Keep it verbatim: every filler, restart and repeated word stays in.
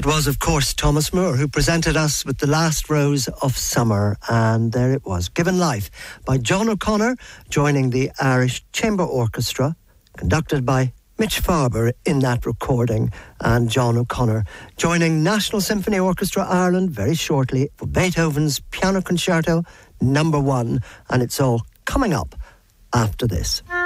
It was, of course, Thomas Moore who presented us with The Last Rose of Summer, and there it was, given life by John O'Connor, joining the Irish Chamber Orchestra, conducted by Mitch Farber in that recording, and John O'Connor joining National Symphony Orchestra Ireland very shortly for Beethoven's Piano Concerto number one, and it's all coming up after this.